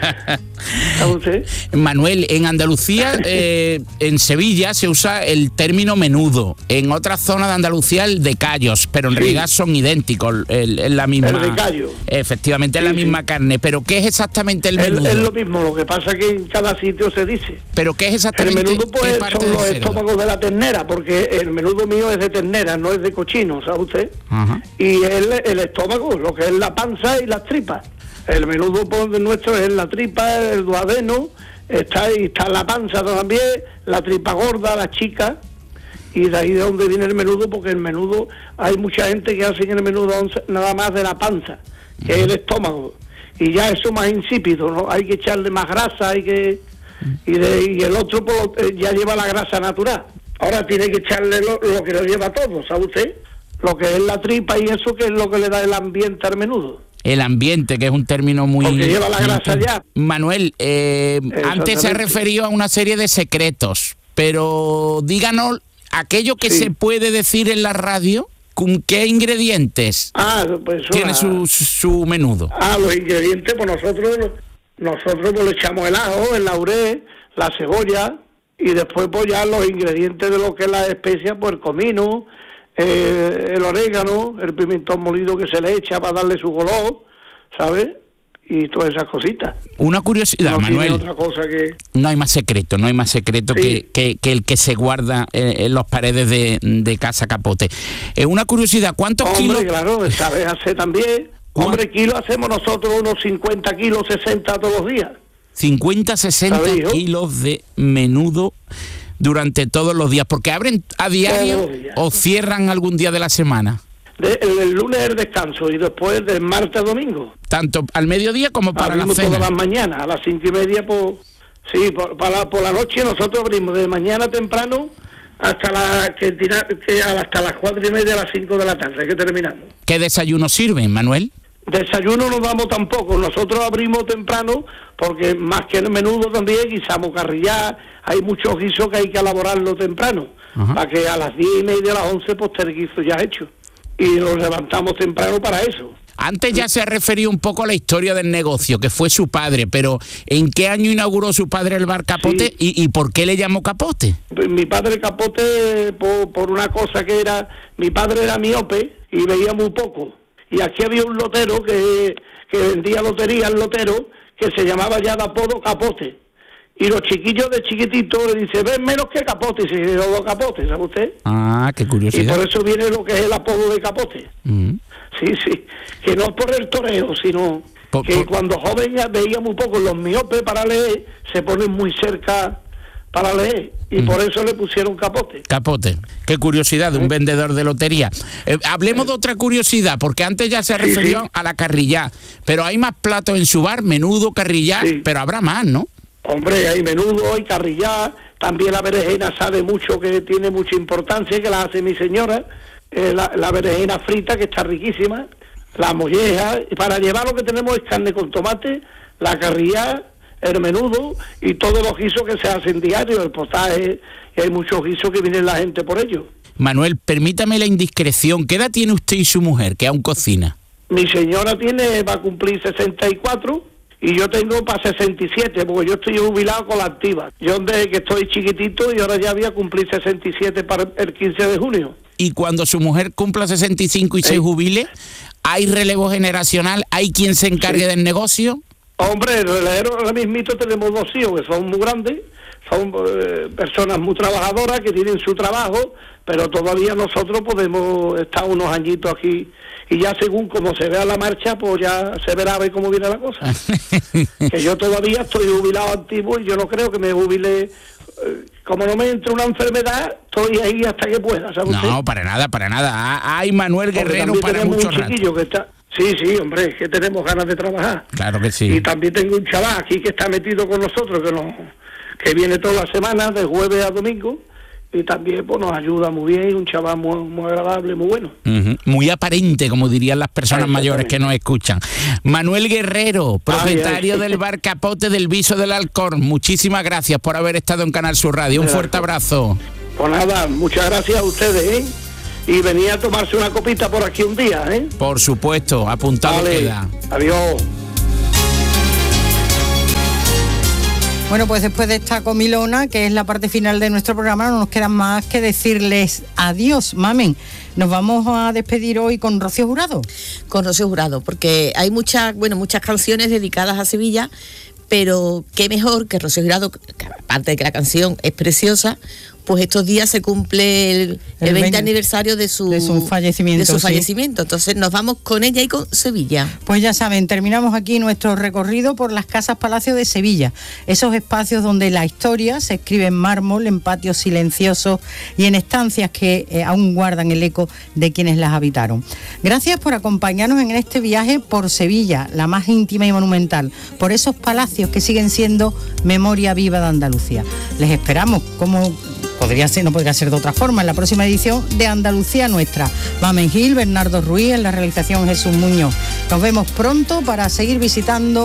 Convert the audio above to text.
¿Sabe usted? Manuel, en Andalucía, en Sevilla se usa el término menudo, en otras zonas de Andalucía el de callos, pero en realidad son idénticos, es la misma. El de callo. Efectivamente, es la misma carne, pero ¿qué es exactamente el menudo? Es lo mismo, lo que pasa es que en cada sitio se dice. ¿Pero qué es exactamente? El menudo pues son los estómagos de la ternera, porque el menudo mío es de ternera, no es de cochino, ¿sabe usted? Ajá. Y el estómago, lo que es la panza y las tripas. El menudo pues, nuestro es la tripa, el duodeno, está la panza también, la tripa gorda, la chica, y de ahí de donde viene el menudo, porque el menudo, hay mucha gente que hace el menudo nada más de la panza, que es el estómago, y ya eso más insípido, ¿no? Hay que echarle más grasa, y el otro pues, ya lleva la grasa natural. Ahora tiene que echarle lo que lo lleva todo, ¿sabe usted? Lo que es la tripa y eso, que es lo que le da el ambiente al menudo. El ambiente, que es un término muy... Porque lleva la grasa ya. Manuel, antes se refirió a una serie de secretos, pero díganos aquello que se puede decir en la radio, ¿con qué ingredientes pues tiene su menudo? Los ingredientes, pues nosotros pues le echamos el ajo, el laurel, la cebolla, y después pues ya los ingredientes de lo que es la especia, pues el comino, el orégano, el pimentón molido que se le echa para darle su color, ¿sabes? Y todas esas cositas. Una curiosidad, no Manuel. Otra cosa que... No hay más secreto que el que se guarda en las paredes de Casa Capote. Una curiosidad, ¿cuántos kilos? Claro, sabes hacer también. Hombre, kilos hacemos nosotros unos 50 kilos, 60 todos los días. 50, 60 kilos de menudo durante todos los días, porque abren a diario o cierran algún día de la semana. El lunes es el descanso y después del martes a domingo. Tanto al mediodía como para la cena. Todas las mañanas, a las 5:30, pues, sí, por la noche nosotros abrimos de mañana temprano hasta las 4:30, a las 5 de la tarde, que terminamos. ¿Qué desayuno sirven, Manuel? Desayuno no damos tampoco, nosotros abrimos temprano porque más que el menudo también guisamos carrillá, hay muchos guisos que hay que elaborarlo temprano, para que a las 10:30, a las 11 pues esté el guiso ya hecho, y nos levantamos temprano para eso. Antes ya se ha referido un poco a la historia del negocio, que fue su padre, pero ¿en qué año inauguró su padre el bar Capote y por qué le llamó Capote? Mi padre Capote, por una cosa que era, mi padre era miope y veía muy poco. Y aquí había un lotero que vendía lotería, el lotero, que se llamaba ya de apodo Capote. Y los chiquillos de chiquitito le dicen, ven menos que Capote, y se quedó Capote, ¿sabe usted? Ah, qué curiosidad. Y por eso viene lo que es el apodo de Capote. Sí, que no por el toreo, sino que cuando joven ya veía muy poco, los miopes para leer se ponen muy cerca para leer, y por eso le pusieron Capote. Capote, qué curiosidad de un vendedor de lotería. Hablemos de otra curiosidad, porque antes ya se refirió a la carrillá, pero hay más platos en su bar, menudo, carrillá, pero habrá más, ¿no? Hombre, hay menudo, hay carrillá, también la berenjena sabe mucho, que tiene mucha importancia, que la hace mi señora, la berenjena frita, que está riquísima, la molleja, y para llevar lo que tenemos es carne con tomate, la carrillá, el menudo y todos los guisos que se hacen diarios, el potaje, y hay muchos guisos que viene la gente por ello. Manuel, permítame la indiscreción, ¿qué edad tiene usted y su mujer, que aún cocina? Mi señora va a cumplir 64 y yo tengo para 67, porque yo estoy jubilado con la activa. Yo desde que estoy chiquitito y ahora ya voy a cumplir 67 para el 15 de junio. Y cuando su mujer cumpla 65 y se jubile, ¿hay relevo generacional? ¿Hay quien se encargue del negocio? Hombre, el heredero, ahora mismito tenemos 2 hijos que son muy grandes, son personas muy trabajadoras que tienen su trabajo, pero todavía nosotros podemos estar unos añitos aquí y ya según como se vea la marcha, pues ya se verá a ver cómo viene la cosa. Que yo todavía estoy jubilado activo y yo no creo que me jubile, como no me entre una enfermedad, estoy ahí hasta que pueda, ¿sabes usted? No, para nada. Hay Manuel Guerrero para mucho rato. Que está... Sí, hombre, es que tenemos ganas de trabajar. Claro que sí. Y también tengo un chaval aquí que está metido con nosotros, que viene todas las semanas, de jueves a domingo, y también pues nos ayuda muy bien, un chaval muy agradable, muy bueno. Muy aparente, como dirían las personas mayores que nos escuchan. Manuel Guerrero, propietario del bar Capote del Viso del Alcor, muchísimas gracias por haber estado en Canal Sur Radio. Un fuerte abrazo. Pues nada, muchas gracias a ustedes, y venía a tomarse una copita por aquí un día, Por supuesto, apuntado queda. Adiós. Bueno, pues después de esta comilona, que es la parte final de nuestro programa, no nos queda más que decirles adiós, Mamen. Nos vamos a despedir hoy con Rocío Jurado. Con Rocío Jurado, porque hay muchas canciones dedicadas a Sevilla, pero qué mejor que Rocío Jurado, aparte de que la canción es preciosa, pues estos días se cumple el 20 aniversario de su fallecimiento. Entonces nos vamos con ella y con Sevilla. Pues ya saben, terminamos aquí nuestro recorrido por las casas palacio de Sevilla, esos espacios donde la historia se escribe en mármol, en patios silenciosos y en estancias que aún guardan el eco de quienes las habitaron. Gracias por acompañarnos en este viaje por Sevilla, la más íntima y monumental, por esos palacios que siguen siendo memoria viva de Andalucía. Les esperamos, como no podría ser de otra forma, en la próxima edición de Andalucía Nuestra. Mamen Gil, Bernardo Ruiz, en la realización Jesús Muñoz. Nos vemos pronto para seguir visitando